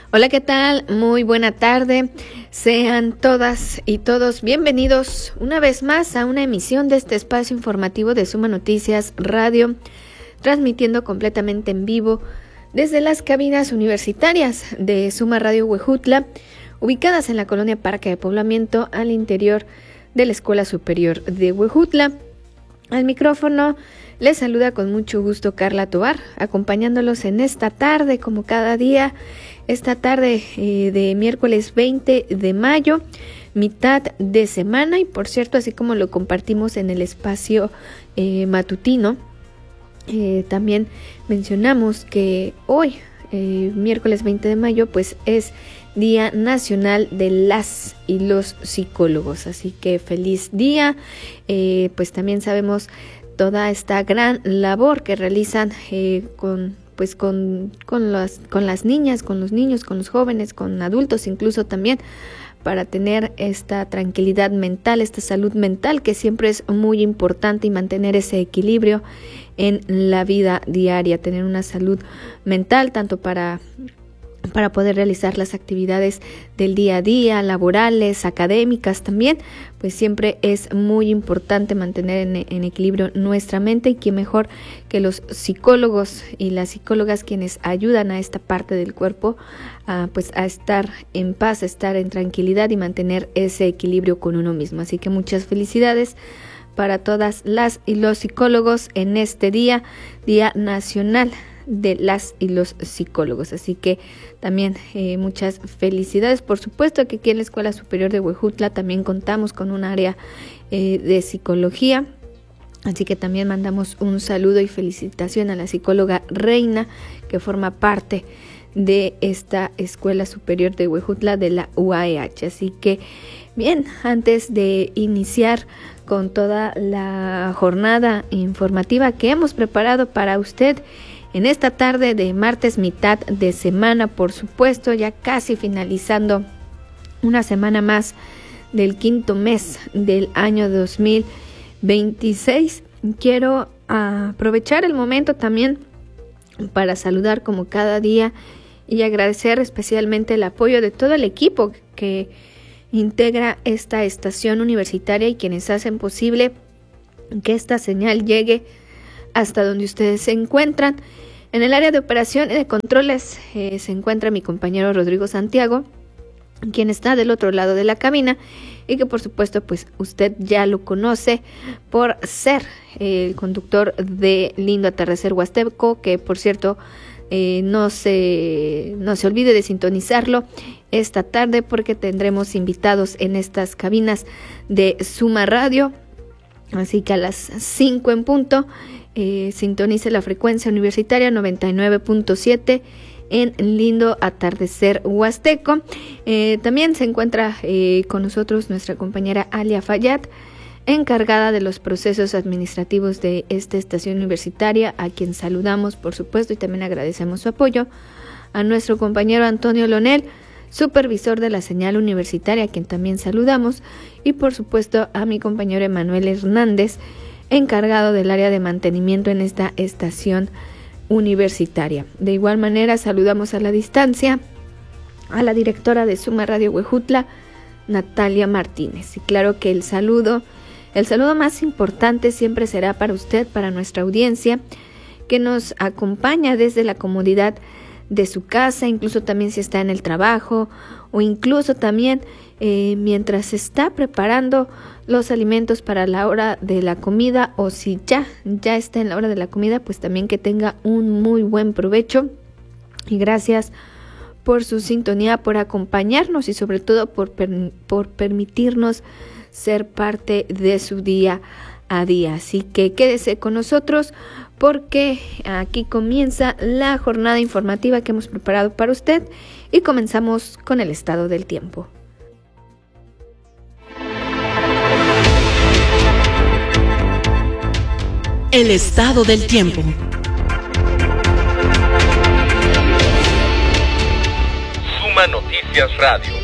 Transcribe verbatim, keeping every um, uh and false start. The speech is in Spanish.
Hola, ¿qué tal? Muy buena tarde. Sean todas y todos bienvenidos una vez más a una emisión de este espacio informativo de Suma Noticias Radio, transmitiendo completamente en vivo desde las cabinas universitarias de Suma Radio Huejutla, ubicadas en la colonia Parque de Poblamiento, al interior de la Escuela Superior de Huejutla. Al micrófono les saluda con mucho gusto Carla Tovar, acompañándolos en esta tarde, como cada día, esta tarde eh, de miércoles veinte de mayo, mitad de semana, y por cierto, así como lo compartimos en el espacio eh, matutino, eh, también mencionamos que hoy, eh, miércoles veinte de mayo, pues es Día Nacional de las y los Psicólogos, así que feliz día. Eh, pues también sabemos toda esta gran labor que realizan eh, con pues con con las con las niñas, con los niños, con los jóvenes, con adultos incluso también, para tener esta tranquilidad mental, esta salud mental que siempre es muy importante, y mantener ese equilibrio en la vida diaria, tener una salud mental tanto para para poder realizar las actividades del día a día, laborales, académicas también, pues siempre es muy importante mantener en, en equilibrio nuestra mente, y qué mejor que los psicólogos y las psicólogas quienes ayudan a esta parte del cuerpo a, pues a estar en paz, a estar en tranquilidad y mantener ese equilibrio con uno mismo. Así que muchas felicidades para todas las y los psicólogos en este día, Día Nacional de las y los Psicólogos. Así que también eh, muchas felicidades. Por supuesto que aquí en la Escuela Superior de Huejutla también contamos con un área eh, de psicología, así que también mandamos un saludo y felicitación a la psicóloga Reina, que forma parte de esta Escuela Superior de Huejutla de la U A E H. Así que bien, antes de iniciar con toda la jornada informativa que hemos preparado para usted en esta tarde de martes, mitad de semana, por supuesto, ya casi finalizando una semana más del quinto mes del año dos mil veintiséis, quiero aprovechar el momento también para saludar como cada día y agradecer especialmente el apoyo de todo el equipo que integra esta estación universitaria y quienes hacen posible que esta señal llegue hasta donde ustedes se encuentran. En el área de operación y de controles eh, se encuentra mi compañero Rodrigo Santiago, quien está del otro lado de la cabina, y que por supuesto pues usted ya lo conoce por ser eh, el conductor de Lindo Atardecer Huasteco, que por cierto eh, no se, no se olvide de sintonizarlo esta tarde, porque tendremos invitados en estas cabinas de Suma Radio. Así que a las cinco en punto, eh, sintonice la frecuencia universitaria noventa y nueve punto siete en Lindo Atardecer Huasteco. Eh, también se encuentra eh, con nosotros nuestra compañera Alia Fayad, encargada de los procesos administrativos de esta estación universitaria, a quien saludamos por supuesto y también agradecemos su apoyo. A nuestro compañero Antonio Lonel, supervisor de la señal universitaria, a quien también saludamos, y por supuesto a mi compañero Emanuel Hernández, encargado del área de mantenimiento en esta estación universitaria. De igual manera saludamos a la distancia a la directora de Suma Radio Huejutla, Natalia Martínez. Y claro que el saludo, el saludo más importante siempre será para usted, para nuestra audiencia, que nos acompaña desde la comodidad de su casa, incluso también si está en el trabajo, o incluso también eh, mientras está preparando los alimentos para la hora de la comida, o si ya, ya está en la hora de la comida, pues también que tenga un muy buen provecho. Y gracias por su sintonía, por acompañarnos y sobre todo por, per, por permitirnos ser parte de su día a día. Así que quédese con nosotros, porque aquí comienza la jornada informativa que hemos preparado para usted, y comenzamos con el estado del tiempo. El estado del tiempo. Suma Noticias Radio.